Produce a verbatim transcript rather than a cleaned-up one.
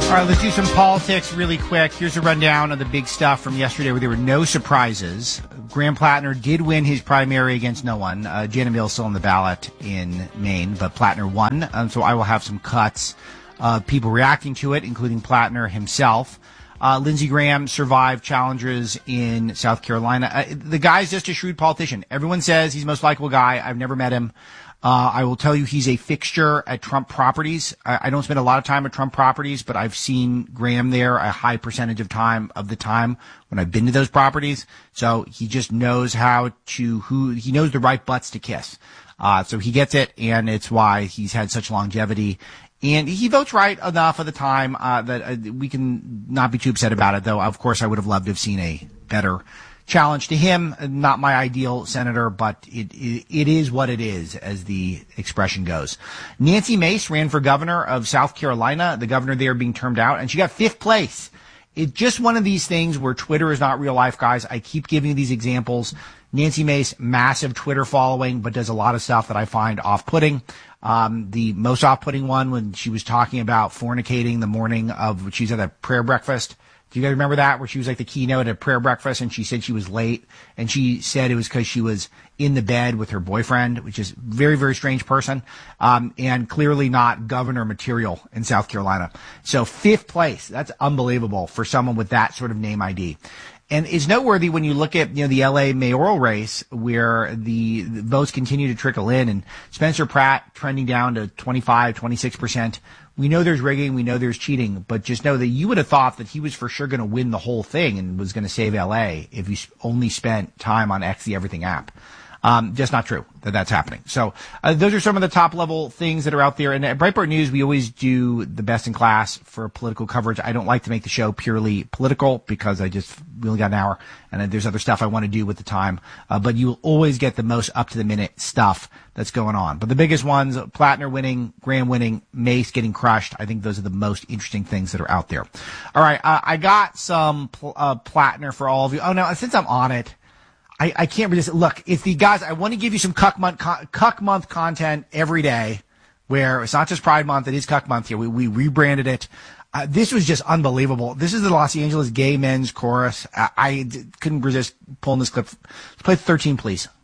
All right, let's do some politics really quick. Here's a rundown of the big stuff from yesterday where there were no surprises. Graham Plattner did win his primary against no one. Uh, Janet Mills still on the ballot in Maine, but Plattner won. Um, so I will have some cuts of people reacting to it, including Plattner himself. Uh, Lindsey Graham survived challenges in South Carolina. Uh, the guy's just a shrewd politician. Everyone says he's the most likable guy. I've never met him. Uh, I will tell you he's a fixture at Trump properties. I, I don't spend a lot of time at Trump properties, but I've seen Graham there a high percentage of time of the time when I've been to those properties. So he just knows how to, who, he knows the right butts to kiss. Uh, so he gets it, and it's why he's had such longevity. And he votes right enough of the time, uh, that uh, we can not be too upset about it, though. Of course, I would have loved to have seen a better challenge to him. Not my ideal senator, but it, it it is what it is, as the expression goes. Nancy Mace ran for governor of South Carolina, the governor there being termed out, and she got fifth place. It's just one of these things where Twitter is not real life, guys. I keep giving you these examples. Nancy Mace, massive Twitter following, but does a lot of stuff that I find off-putting. Um, the most off-putting one when she was talking about fornicating the morning of, she was at a prayer breakfast. Do you guys remember that, where she was like the keynote at a prayer breakfast and she said she was late, and she said it was because she was in the bed with her boyfriend, which is very, very strange person, um, and clearly not governor material in South Carolina. So fifth place, that's unbelievable for someone with that sort of name I D. And it's noteworthy when you look at, you know, the L A mayoral race where the, the votes continue to trickle in, and Spencer Pratt trending down to twenty-five, twenty-six percent. We know there's rigging, we know there's cheating, but just know that you would have thought that he was for sure going to win the whole thing and was going to save L A if he only spent time on X the Everything app. Um, just not true that that's happening. So uh, those are some of the top level things that are out there. And at Breitbart News, we always do the best in class for political coverage. I don't like to make the show purely political because I just, we only got an hour and then there's other stuff I want to do with the time. Uh, but you'll always get the most up to the minute stuff that's going on. But the biggest ones, Plattner winning, Graham winning, Mace getting crushed. I think those are the most interesting things that are out there. All right. Uh, I got some pl- uh, Plattner for all of you. Oh no, since I'm on it, I, I can't resist. Look, if the guys, I want to give you some Cuck Month, Cuck Month content every day, where it's not just Pride Month, it is Cuck Month here. We, we rebranded it. Uh, this was just unbelievable. This is the Los Angeles Gay Men's Chorus. I, I couldn't resist pulling this clip. Let's play thirteen, please.